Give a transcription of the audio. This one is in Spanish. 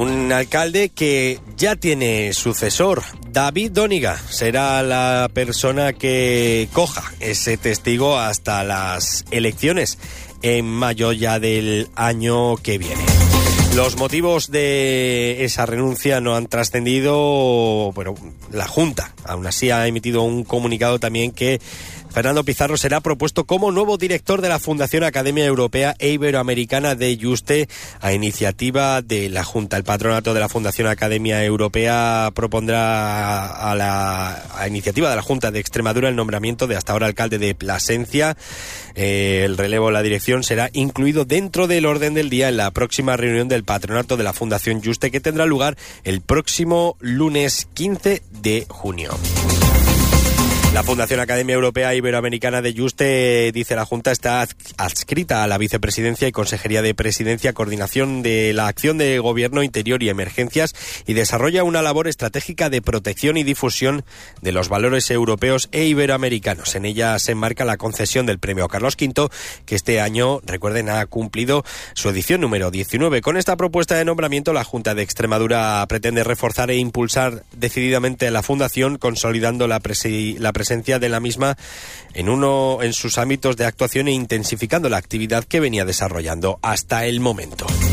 Un alcalde que ya tiene sucesor. David Dóniga será la persona que coja ese testigo hasta las elecciones en mayo ya del año que viene. Los motivos de esa renuncia no han trascendido. Bueno, la Junta aún así ha emitido un comunicado también que Fernando Pizarro será propuesto como nuevo director de la Fundación Academia Europea e Iberoamericana de Yuste a iniciativa de la Junta. El patronato de la Fundación Academia Europea propondrá a iniciativa de la Junta de Extremadura el nombramiento de hasta ahora alcalde de Plasencia. El relevo de la dirección será incluido dentro del orden del día en la próxima reunión del patronato de la Fundación Yuste, que tendrá lugar el próximo lunes 15 de junio. La Fundación Academia Europea Iberoamericana de Yuste, dice la Junta, está adscrita a la Vicepresidencia y Consejería de Presidencia, Coordinación de la Acción de Gobierno Interior y Emergencias, y desarrolla una labor estratégica de protección y difusión de los valores europeos e iberoamericanos. En ella se enmarca la concesión del Premio Carlos V, que este año, recuerden, ha cumplido su edición número 19. Con esta propuesta de nombramiento, la Junta de Extremadura pretende reforzar e impulsar decididamente a la Fundación, consolidando la presencia de la misma en sus ámbitos de actuación e intensificando la actividad que venía desarrollando hasta el momento.